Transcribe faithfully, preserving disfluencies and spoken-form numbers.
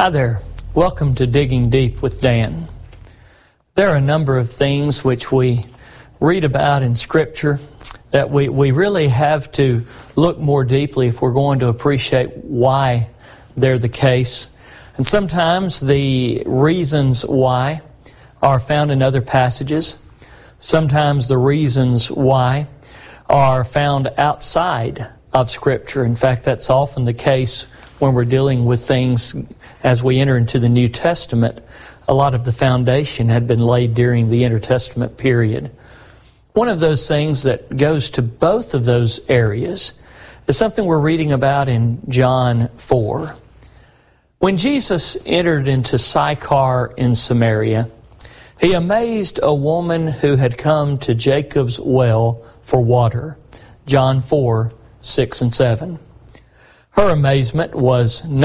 Hi there. Welcome to Digging Deep with Dan. There are a number of things which we read about in Scripture that we, we really have to look more deeply if we're going to appreciate why they're the case. And sometimes the reasons why are found in other passages. Sometimes the reasons why are found outside of Scripture. In fact, that's often the case when we're dealing with things as we enter into the New Testament. A lot of the foundation had been laid during the intertestament period. One of those things that goes to both of those areas is something we're reading about in John four. When Jesus entered into Sychar in Samaria, he amazed a woman who had come to Jacob's well for water. John four, six and seven. Her amazement was